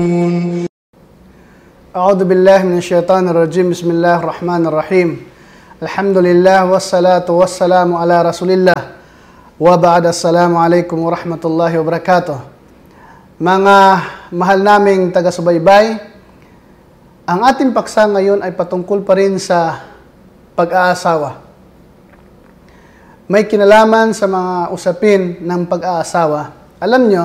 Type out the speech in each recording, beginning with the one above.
أعوذ بالله من الشيطان الرجيم. بسم الله الرحمن الرحيم. الحمد لله والصلاة والسلام على رسول الله. وبعد السلام عليكم ورحمة الله وبركاته. Mga mahal naming taga-subaybay, ang ating paksa ngayon ay patungkol pa rin sa pag-aasawa. May kinalaman sa mga usapin ng pag-aasawa. Alam nyo,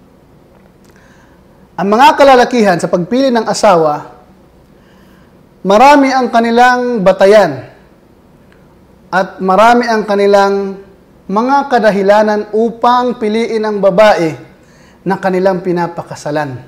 ang mga kalalakihan sa pagpili ng asawa, marami ang kanilang batayan at marami ang kanilang mga kadahilanan upang piliin ang babae na kanilang pinapakasalan.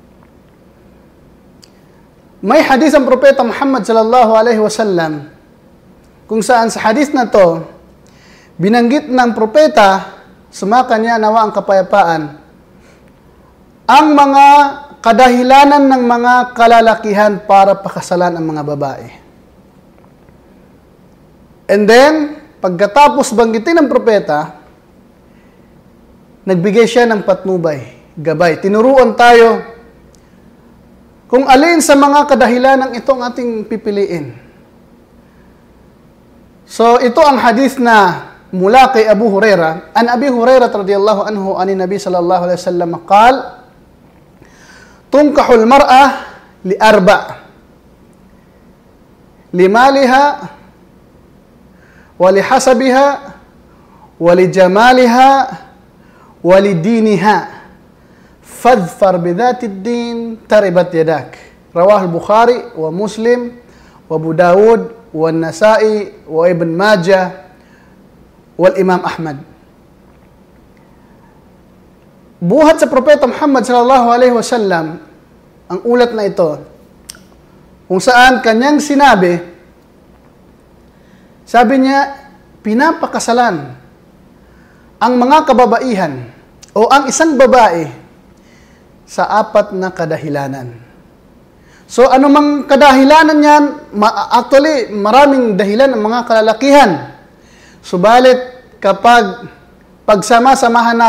May hadis ang Propeta Muhammad sallallahu alaihi wasallam kung saan sa hadis na to, binanggit ng propeta, sumakanya nawa ang kapayapaan, ang mga kadahilanan ng mga kalalakihan para pakasalan ang mga babae. And then, pagkatapos banggitin ng propeta, nagbigay siya ng patnubay, gabay. Tinuruan tayo kung alin sa mga kadahilanan ito ang ating pipiliin. So, ito ang hadith na mula kay Abu Hurairah. An Abi Hurairah radhiyallahu anhu anin Nabi sallallahu alaihi wasallam qala: Tunkahul mar'ah li arba' limaliha wa lihasabiha wa lijamaliha wa lidiniha fadfar bidhatid din taribat yadak. Rawah al-Bukhari wa Muslim wa Abu Dawud wa Nasa'i wa Ibn Majah wal Imam Ahmad. Buhat sa Propeta Muhammad sallallahu alaihi wasallam ang ulat na ito, kung saan kanyang sinabi, sabi niya, pinapakasalan ang mga kababaihan o ang isang babae sa apat na kadahilanan. So anumang kadahilanan yan, actually maraming dahilan ng mga kalalakihan. Subalit kapag pagsama-samahin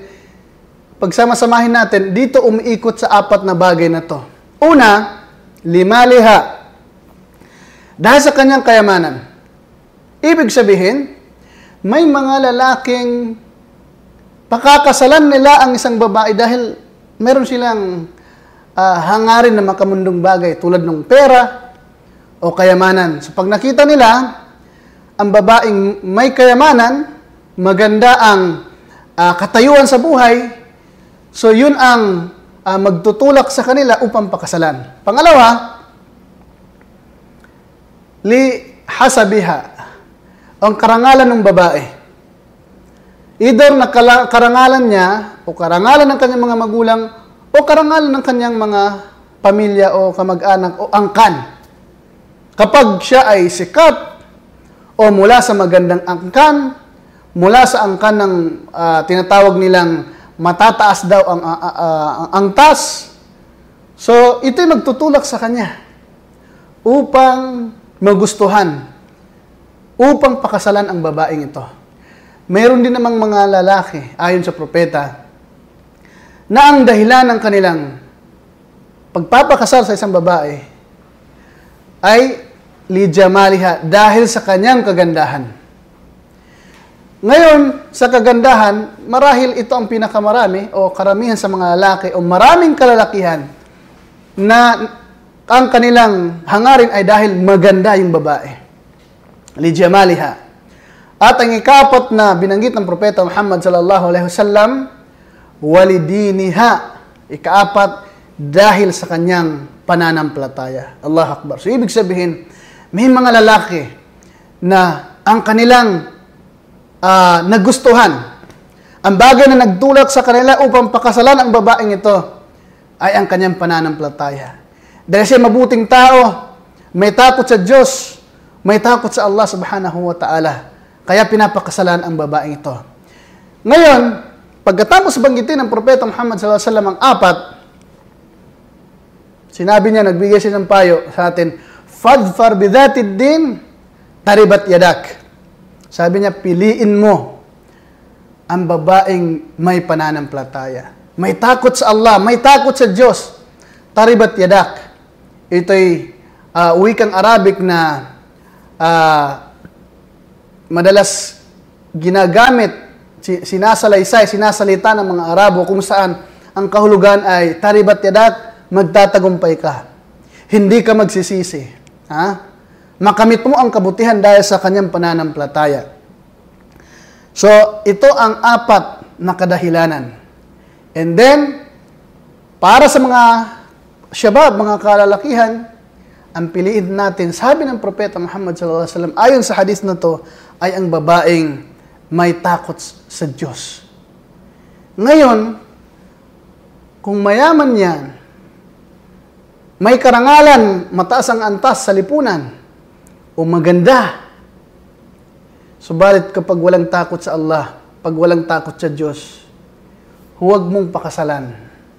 natin, dito umiikot sa apat na bagay na to. Una, limaliha. Dahil sa kanyang kayamanan. Ibig sabihin, may mga lalaking pakakasalan nila ang isang babae dahil meron silang hangarin na makamundong bagay tulad ng pera o kayamanan. So pag nakita nila, ang babaeng may kayamanan, maganda ang katayuan sa buhay, so yun ang magtutulak sa kanila upang pakasalan. Pangalawa, li hasabiha, ang karangalan ng babae. Either na karangalan niya, o karangalan ng kanyang mga magulang, o karangalan ng kanyang mga pamilya o kamag-anak o angkan. Kapag siya ay sikat, o mula sa magandang angkan, mula sa angkan ng tinatawag nilang matataas daw ang angtas. So, ito'y magtutulak sa kanya upang magustuhan, upang pakasalan ang babaeng ito. Mayroon din namang mga lalaki, ayon sa propeta, na ang dahilan ng kanilang pagpapakasal sa isang babae ay lijamaliha, dahil sa kanyang kagandahan. Ngayon, sa kagandahan, marahil ito ang pinakamarami o karamihan sa mga lalaki o maraming kalalakihan na ang kanilang hangarin ay dahil maganda yung babae. Lijamaliha. At ang ikapat na binanggit ng Propeta Muhammad sallallahu alaihi wasallam, walidiniha. Ikaapat, dahil sa kanyang pananampalataya. Allahu Akbar. So, ibig sabihin, may mga lalaki na ang kanilang nagustuhan, ang bagay na nagtulak sa kanila upang pakasalan ang babaeng ito ay ang kanyang pananampalataya. Dahil siya mabuting tao, may takot sa Diyos, may takot sa Allah subhanahu wa ta'ala. Kaya pinapakasalan ang babaeng ito. Ngayon, pagkatapos banggitin ng Propeta Muhammad sallallahu alaihi wasallam ang apat, sinabi niya, nagbigay siya ng payo sa atin, fadfar bidhatid din taribat yadak. Sabi niya, piliin mo ang babaeng may pananampalataya. May takot sa Allah, may takot sa Diyos. taribat yadak. Ito'y wikang Arabic na madalas ginagamit, sinasalaysay, sinasalita ng mga Arabo kung saan ang kahulugan ay taribat yadak, magtatagumpay ka. Hindi ka magsisisi. Makamit mo ang kabutihan dahil sa kanyang pananampalataya. So, ito ang 4 na kadahilanan. And then, para sa mga syabab, mga kalalakihan, ang piliin natin, sabi ng Propeta Muhammad SAW, ayon sa hadith na to, ay ang babaeng may takot sa Diyos. Ngayon, kung mayaman yan, may karangalan, mataas ang antas sa lipunan, o maganda, subalit kapag walang takot sa Allah, pag walang takot sa Diyos, huwag mong pakasalan.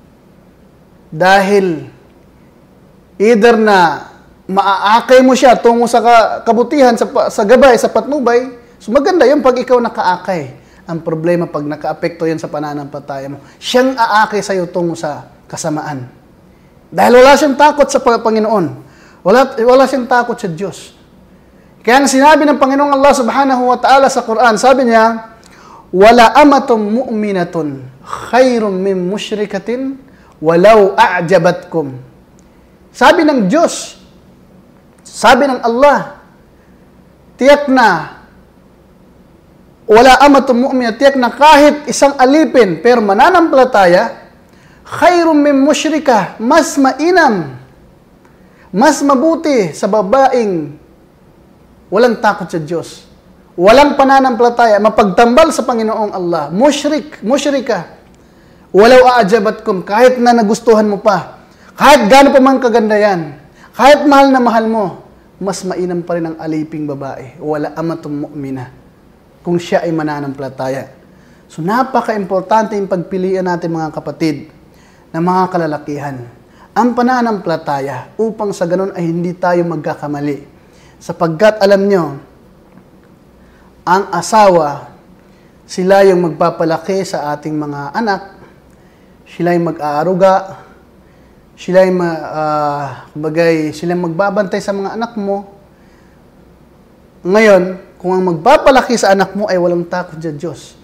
Dahil, either na maaakay mo siya tungo sa kabutihan, sa gabay, sa patnubay, so maganda yun pag ikaw nakaakay. Ang problema pag nakaapekto yan sa pananampalataya mo, siyang aakay sa'yo tungo sa kasamaan. Dahil wala siyang takot sa Panginoon. Wala siyang takot sa Diyos. Kaya ang sinabi ng Panginoong Allah subhanahu wa ta'ala sa Quran, sabi niya, wala amatum mu'minatun khairum min musyrikatin walau a'jabatkum. Sabi ng Diyos, sabi ng Allah, tiyak na, wala amatum mu'minat, tiyak na kahit isang alipin, pero mananampalataya, khairum min musyrika, mas mainam, mas mabuti sa babaeng walang takot sa Diyos, walang pananampalataya, mapagtambal sa Panginoong Allah, musyrika, walau a'jabatkum, kahit na nagustuhan mo pa, kahit gaano pa man kaganda yan, kahit mahal na mahal mo, mas mainam pa rin ang aliping babae, wala amatum mu'mina, kung siya ay mananampalataya. So napaka-importante yung pagpilian natin mga kapatid, na mga kalalakihan, ang pananampalataya, upang sa ganun ay hindi tayo magkakamali. Sapagkat alam nyo, ang asawa, sila yung magpapalaki sa ating mga anak, sila yung mag-aaruga, sila yung magbabantay sa mga anak mo. Ngayon, kung ang magpapalaki sa anak mo ay walang takot sa Diyos,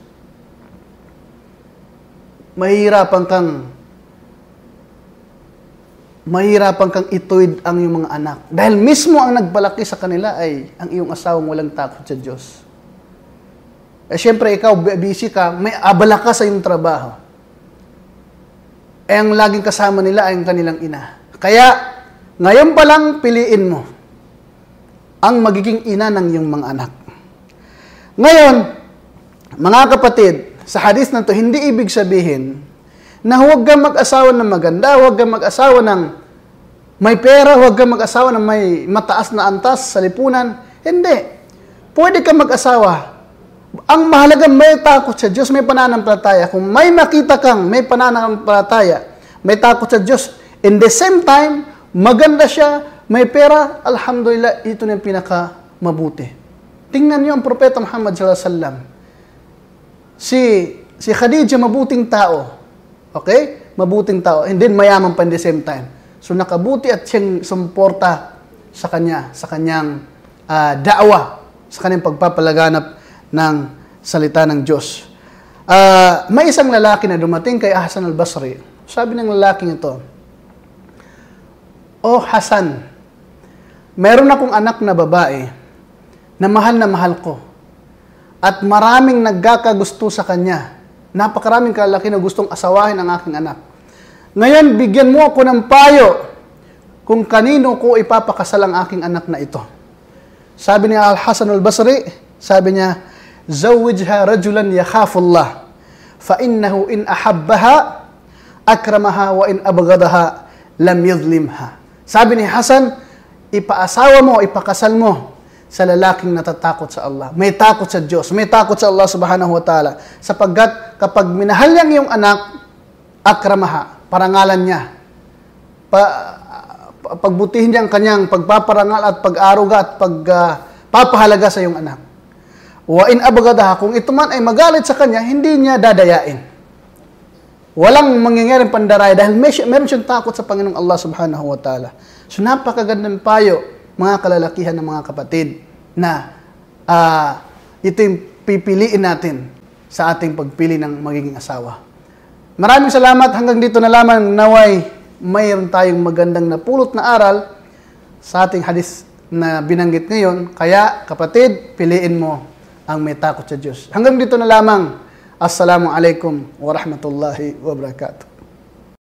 mahihirapan kang ituwid ang iyong mga anak. Dahil mismo ang nagpalaki sa kanila ay ang iyong asawang walang takot sa Diyos. Siyempre, ikaw, busy ka, may abala ka sa iyong trabaho. Ang laging kasama nila ay ang kanilang ina. Kaya, ngayon pa lang, piliin mo ang magiging ina ng iyong mga anak. Ngayon, mga kapatid, sa hadith na to, hindi ibig sabihin na huwag kang mag-asawa ng maganda, huwag kang mag-asawa ng may pera, huwag kang mag-asawa ng may mataas na antas sa lipunan. Hindi. Pwede kang mag-asawa. Ang mahalaga, may takot sa Diyos, may pananampalataya. Kung may nakita kang may pananampalataya, may takot sa Diyos, in the same time, maganda siya, may pera, alhamdulillah, ito na yung pinaka-mabuti. Tingnan niyo ang Propeta Muhammad sallallahu alaihi wasallam. Si Khadija, mabuting tao. Okay? Mabuting tao. And then, mayaman pa in the same time. So, nakabuti at siyang sumporta sa kanyang da'wa, sa kanyang pagpapalaganap ng salita ng Diyos. May isang lalaki na dumating kay Hasan al-Basri. Sabi ng lalaking ito, "O Hasan, meron akong anak na babae na mahal ko. At maraming nagkakagusto sa kanya. Napakaraming kalalaki na gustong asawahin ang aking anak. Ngayon, bigyan mo ako ng payo kung kanino ko ipapakasal ang aking anak na ito." Sabi ni Al-Hasan al-Basri, sabi niya, "Zawwijha rajulan yakhafullah, fa innahu in ahabbaha akramaha wa in abghadaha lam yadhlimha." Sabi ni Hasan, ipaasawa mo, ipakasal mo sa lalaking natatakot sa Allah. May takot sa Diyos, may takot sa Allah subhanahu wa ta'ala. Sapagkat kapag minahal niya iyong anak, akramaha, parangalan niya. Pagbutihin niya ang kanyang pagpaparangal at pag-aruga at pagpapahalaga sa iyong anak. Wa in abghadaha, kung ito man ay magalit sa kanya, hindi niya dadayain. Walang mangyayaring pandaray dahil meron siyang takot sa Panginoong Allah subhanahu wa ta'ala. So napakagandang payo, mga kalalakihan ng mga kapatid, na ito yung pipiliin natin sa ating pagpili ng magiging asawa. Maraming salamat. Hanggang dito na lamang, naway mayroon tayong magandang napulot na aral sa ating hadis na binanggit ngayon. Kaya kapatid, piliin mo ang may takot sa Diyos. Hanggang dito na lamang. Assalamualaikum warahmatullahi wabarakatuh.